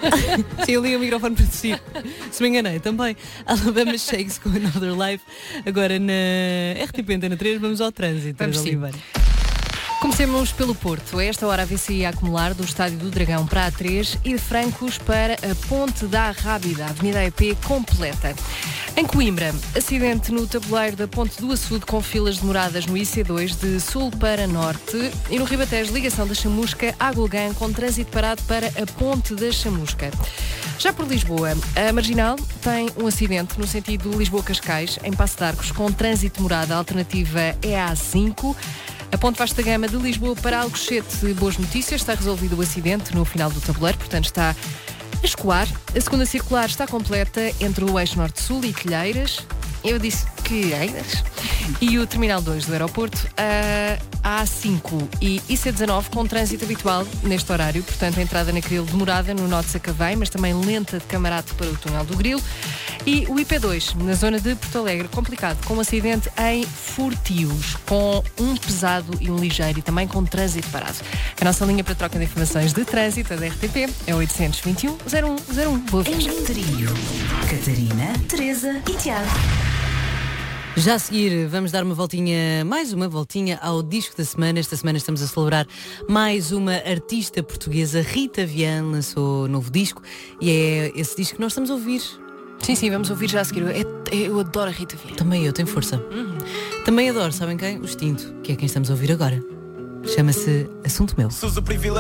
Sim, eu ligo o microfone para tossir. Se me enganei também. Alabama Shakes com Another Life. Agora na RTP Antena 3 vamos ao trânsito. Vamos sim. Oliveira. Comecemos pelo Porto. A esta hora a VCI a acumular do Estádio do Dragão para a A3 e de Francos para a Ponte da Arrábida, Avenida EP completa. Em Coimbra, acidente no tabuleiro da Ponte do Açude com filas demoradas no IC2 de sul para norte e no Ribatejo, ligação da Chamusca a Golgã com trânsito parado para a Ponte da Chamusca. Já por Lisboa, a Marginal tem um acidente no sentido Lisboa-Cascais, em Passo de Arcos, com trânsito demorado. A alternativa é a A5. A Ponte Vasta Gama de Lisboa para Alcochete, boas notícias, está resolvido o acidente no final do tabuleiro, portanto está a escoar. A segunda circular está completa entre o eixo norte-sul e Quilheiras. Eu disse Quilheiras. E o Terminal 2 do aeroporto, a A5 e IC19 com trânsito habitual neste horário, portanto a entrada na Cril demorada no Norte Sacavém, mas também lenta de Camarate para o Túnel do Grilo. E o IP2, na zona de Porto Alegre, complicado, com um acidente em Fortios, com um pesado e um ligeiro e também com trânsito parado. A nossa linha para troca de informações de trânsito da RTP é 821-0101. Boa viagem. Trio. Catarina, Teresa e Tiago. Já a seguir vamos dar mais uma voltinha ao disco da semana. Esta semana estamos a celebrar mais uma artista portuguesa. Rita Vian lançou novo disco e é esse disco que nós estamos a ouvir. Sim, vamos ouvir já a seguir. Eu adoro a Rita Vian. Também eu, tenho força. Também adoro, sabem quem? O Extinto, que é quem estamos a ouvir agora. Chama-se Assunto Meu.